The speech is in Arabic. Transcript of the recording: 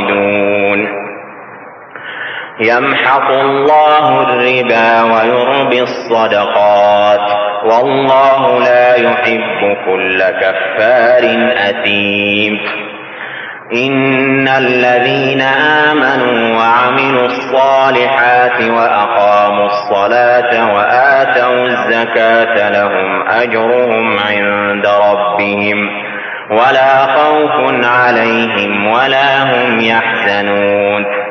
خالدون. يمحق الله الربا ويربي الصدقات والله لا يحب كل كفار أثيم. إن الذين آمنوا وعملوا الصالحات وأقاموا الصلاة وآتوا الزكاة لهم أجرهم عند ربهم ولا خوف عليهم ولا هم يحزنون.